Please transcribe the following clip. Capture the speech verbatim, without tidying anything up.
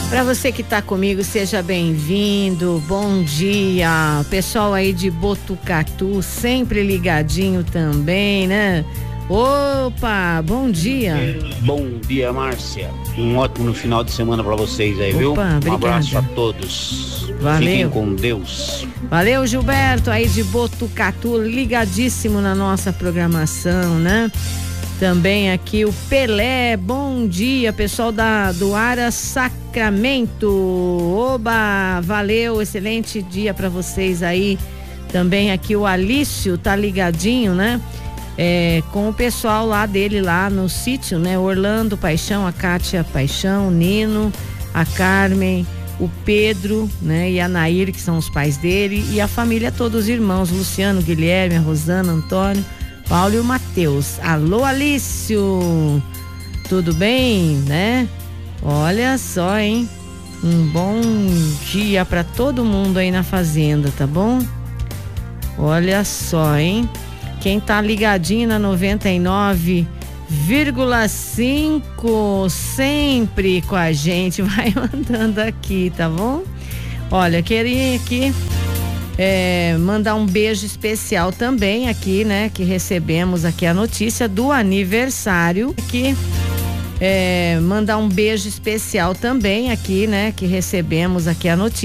Para você que está comigo, seja bem-vindo, bom dia. Pessoal aí de Botucatu, sempre ligadinho também, né? Opa, bom dia. Bom dia, Márcia. Um ótimo final de semana para vocês aí, Opa, viu? obrigada. Um abraço a todos. Valeu. Fiquem com Deus. Valeu, Gilberto, aí de Botucatu, ligadíssimo na nossa programação, né? Também aqui o Pelé, bom dia, pessoal da do Ara Sacramento. Oba, valeu, excelente dia para vocês aí. Também aqui o Alício tá ligadinho, né? É, com o pessoal lá dele lá no sítio, né? Orlando Paixão, a Kátia Paixão, o Nino, a Carmen, o Pedro, né? E a Nair, que são os pais dele, e a família, todos os irmãos, Luciano, Guilherme, a Rosana, Antônio, Paulo e o Matheus. Alô, Alício, tudo bem, né? Olha só, hein? Um bom dia para todo mundo aí na fazenda, tá bom? Olha só, hein? Quem tá ligadinho na noventa e nove vírgula cinco, sempre com a gente, vai mandando aqui, tá bom? Olha, queria aqui É, mandar um beijo especial também aqui, né? Que recebemos aqui a notícia do aniversário. Aqui, é, mandar um beijo especial também aqui, né? Que recebemos aqui a notícia.